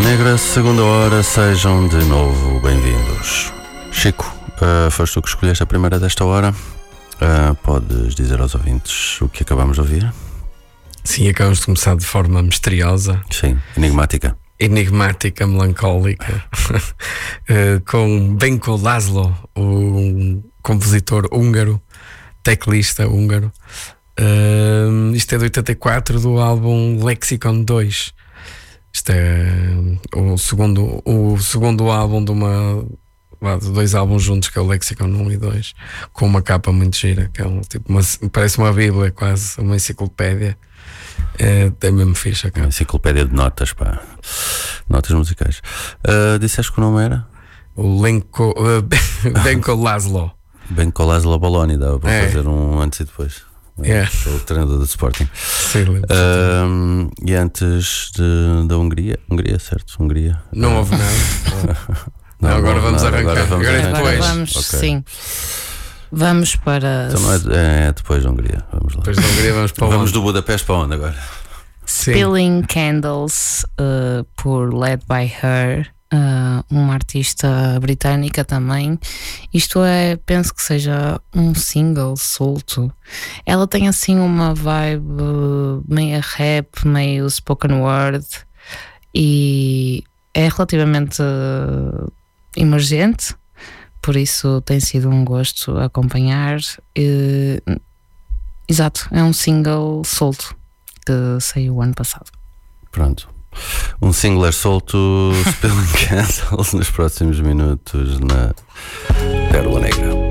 Negra, segunda hora, sejam de novo bem-vindos. Chico, foste tu que escolheste a primeira desta hora. Podes dizer aos ouvintes o que acabamos de ouvir? Sim, acabamos de começar de forma misteriosa. Sim, enigmática, melancólica, com Benko László, um compositor húngaro, teclista húngaro. Isto é de 84, do álbum Lexicon 2. Isto é o segundo álbum de dois álbuns juntos, que é o Lexicon 1 e 2, com uma capa muito gira, que é parece uma bíblia, quase uma enciclopédia. É mesmo fixe a capa. Uma enciclopédia de notas, pá. Notas musicais. Disseste que o nome era? O Benko László. Benko László Baloni, dava para fazer um antes e depois. Sou o treinador do Sporting. Sim, e antes da Hungria, certo? Hungria. Não houve nada. Não, agora vamos arrancar. Agora vamos, okay. Sim. Vamos para. Então não é depois da Hungria. Vamos lá. Depois da Hungria vamos para Vamos do Budapeste para onde agora? Spilling Candles, por Led by Her, uma artista britânica também. Isto penso que seja um single solto. Ela tem assim uma vibe meio rap, meio spoken word, e é relativamente emergente, por isso tem sido um gosto acompanhar. Exato, é um single solto que saiu o ano passado. Pronto. Um singler solto, Spilling Candles, nos próximos minutos na Pérola Negra.